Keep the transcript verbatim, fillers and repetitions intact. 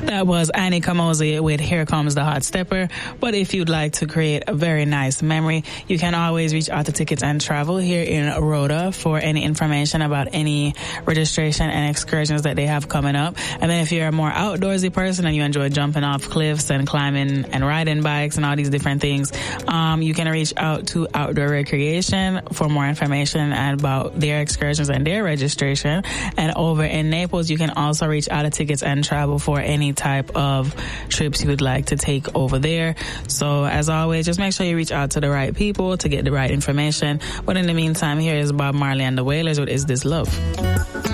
That was Annie Kamosi with Here Comes the Hot Stepper. But if you'd like to create a very nice memory, you can always reach out to Tickets and Travel here in Rhoda for any information about any registration and excursions that they have coming up. And then if you're a more outdoorsy person and you enjoy jumping off cliffs and climbing and riding bikes and all these different things, um, you can reach out to Outdoor Recreation for more information about their excursions and their registration. And over in Naples, you can also reach out to Tickets and Travel for any type of trips you would like to take over there. So as always, just make sure you reach out to the right people to get the right information. But in the meantime, here is Bob Marley and the Wailers with Is This Love?